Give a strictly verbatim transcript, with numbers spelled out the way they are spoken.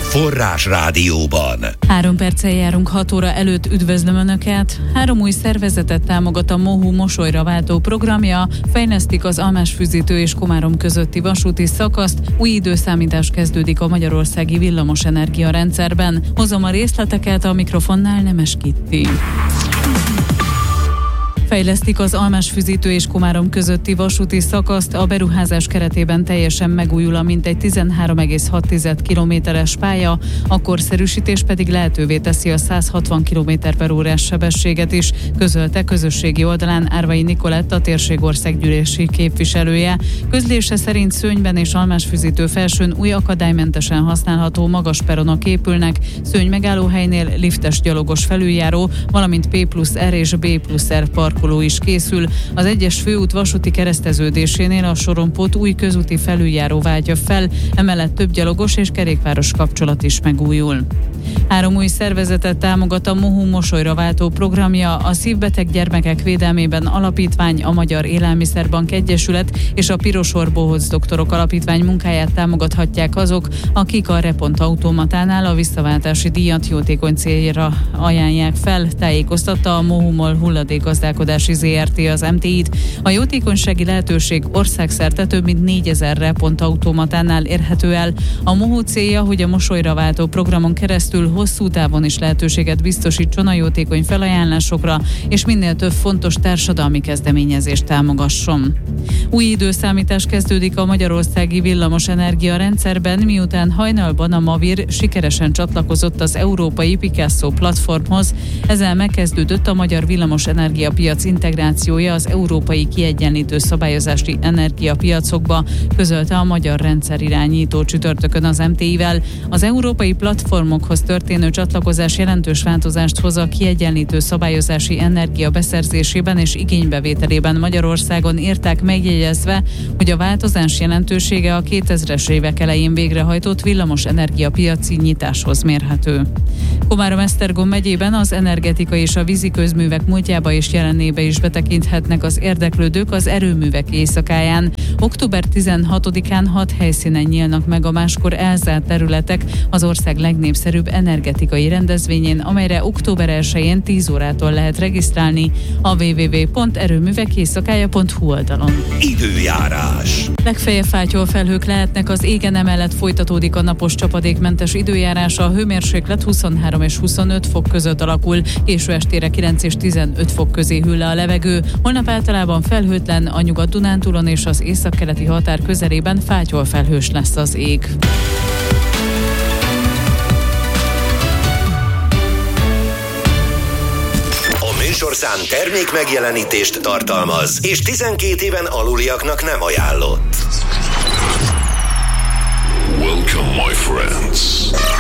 Forrás Rádióban. Három perccel járunk hat óra előtt, üdvözlöm Önöket. Három új szervezetet támogat a MOHU mosolyra váltó programja, fejlesztik az Almásfüzítő és Komárom közötti vasúti szakaszt, új időszámítás kezdődik a magyarországi villamosenergia rendszerben. Hozom a részleteket, a mikrofonnál Nemes Kitti. Fejlesztik az Almásfüzítő és Komárom közötti vasúti szakaszt, a beruházás keretében teljesen megújul a mintegy tizenhárom egész hat kilométeres pálya, a korszerűsítés pedig lehetővé teszi a száz hatvan kilométer per órás sebességet is, közölte közösségi oldalán Árvai Nikolett, a térségországgyűlési képviselője. Közlése szerint Szőnyben és Almásfüzítő felsőn új akadálymentesen használható magas peronok épülnek, Szőny megállóhelynél liftes gyalogos felüljáró, valamint P plusz R és B plusz R parkoló is készül. Az egyes főút vasúti kereszteződésénél a sorompót új közúti felüljáró váltja fel, emellett több gyalogos és kerékpáros kapcsolat is megújul. Három új szervezetet támogat a MOHU mosolyra váltó programja, a Szívbeteg Gyermekek Védelmében Alapítvány, a Magyar Élelmiszerbank Egyesület és a Piros Bohóc Doktorok Alapítvány munkáját támogathatják azok, akik a Repont automatánál a visszaváltási díjat jótékony célra ajánlják fel, tájékoztatta a MOHU-mol hulladékgazdálkodási zé er té az em té í-t. A jótékonysági lehetőség országszerte több mint négyezer Repont automatánál érhető el. A MOHU célja, hogy a mosolyra váltó programon keresztül hosszú távon is lehetőséget biztosítson a jótékony felajánlásokra, és minél több fontos társadalmi kezdeményezést támogasson. Új időszámítás kezdődik a magyarországi villamosenergia rendszerben, miután hajnalban a Mavir sikeresen csatlakozott az európai Picasso platformhoz. Ezzel megkezdődött a magyar villamosenergia piac integrációja az európai kiegyenlítő szabályozási energiapiacokba, közölte a magyar rendszerirányító csütörtökön az em té í-vel. Az európai platformokhoz történő csatlakozás jelentős változást hoz a kiegyenlítő szabályozási energia beszerzésében és igénybevételében Magyarországon, írták, megjegyezve, hogy a változás jelentősége a kétezres évek elején végrehajtott villamos energiapiaci nyitáshoz mérhető. Komárom-Esztergom megyében az energetika és a vízi közművek múltjába és jelenébe is betekinthetnek az érdeklődők az erőművek éjszakáján. október tizenhatodikán hat helyszínen nyílnak meg a máskor elzárt területek az ország legnépszerűbb energetikai rendezvényén, amelyre október elsején tíz órától lehet regisztrálni a double-u double-u double-u pont erőművek éjszakája pont hu oldalon. Időjárás. Legfeljebb fátyol felhők lehetnek az égen, emellett folytatódik a napos csapadékmentes időjárás, a hőmérséklet huszonhárom és huszonöt fok között alakul, késő estére kilenc és tizenöt fok közé hűl le a levegő. Holnap általában felhőtlen, a Nyugat-Dunántúlon és az északkeleti határ közelében fátyol felhős lesz az ég. Műsorszám termék megjelenítést tartalmaz, és tizenkét éven aluliaknak nem ajánlott. Welcome, my friends.